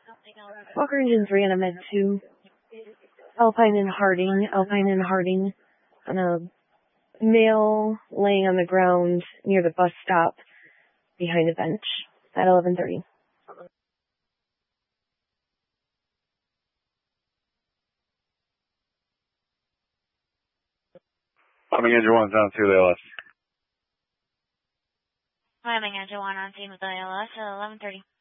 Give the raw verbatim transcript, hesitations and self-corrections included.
Walker Engine three on a med two. Alpine and Harding. Alpine and Harding on a male laying on the ground near the bus stop behind a bench at eleven thirty. Climbing Engine one down to the L S. Climbing Engine one on scene with the L S at eleven thirty.